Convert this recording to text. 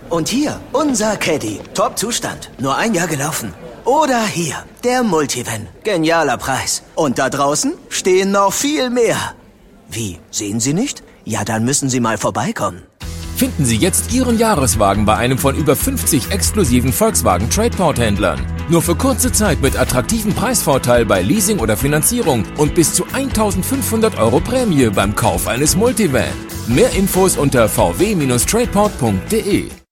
Und hier, unser Caddy. Top-Zustand. Nur 1 Jahr gelaufen. Oder hier, der Multivan. Genialer Preis. Und da draußen stehen noch viel mehr. Wie, sehen Sie nicht? Ja, dann müssen Sie mal vorbeikommen. Finden Sie jetzt Ihren Jahreswagen bei einem von über 50 exklusiven Volkswagen Trade-Port-Händlern. Nur für kurze Zeit mit attraktivem Preisvorteil bei Leasing oder Finanzierung und bis zu 1.500 € Prämie beim Kauf eines Multivan. Mehr Infos unter vw-tradeport.de.